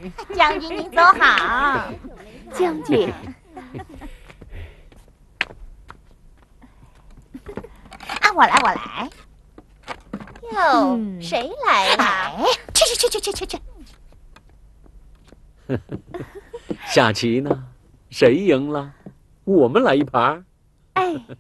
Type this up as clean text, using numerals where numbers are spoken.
将军您走好。 将军。 啊，我来。哟，谁来了？去！ 下棋呢？谁赢了？我们来一盘。 哎，